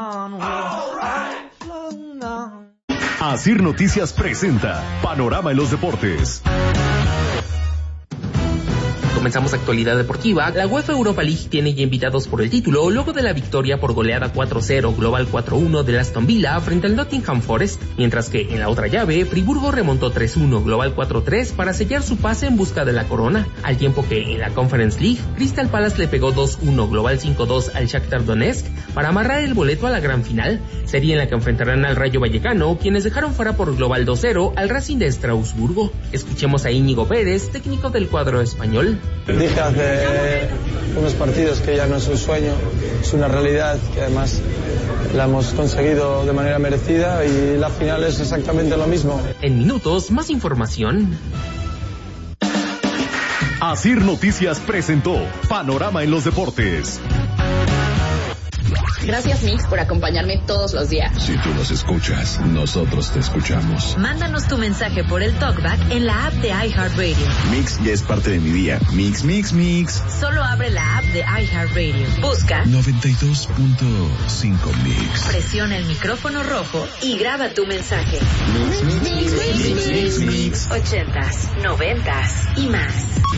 Asir Noticias presenta Panorama en los Deportes. Comenzamos actualidad deportiva. La UEFA Europa League tiene ya invitados por el título luego de la victoria por goleada 4-0 global 4-1 del Aston Villa frente al Nottingham Forest, mientras que en la otra llave Friburgo remontó 3-1 global 4-3 para sellar su pase en busca de la corona, al tiempo que en la Conference League Crystal Palace le pegó 2-1 global 5-2 al Shakhtar Donetsk para amarrar el boleto a la gran final, serie en la que enfrentarán al Rayo Vallecano, quienes dejaron fuera por global 2-0 al Racing de Estrasburgo. Escuchemos a Íñigo Pérez, técnico del cuadro español. Dije hace unos partidos que ya no es un sueño, es una realidad que además la hemos conseguido de manera merecida y la final es exactamente lo mismo. En minutos, más información. Asir Noticias presentó Panorama en los Deportes. Gracias, Mix, por acompañarme todos los días. Si tú nos escuchas, nosotros te escuchamos. Mándanos tu mensaje por el TalkBack en la app de iHeartRadio. Mix ya es parte de mi día. Mix, mix, mix. Solo abre la app de iHeartRadio. Busca 92.5 Mix. Presiona el micrófono rojo y graba tu mensaje. Mix, mix, mix, mix, mix, mix. 80s, 90s y más.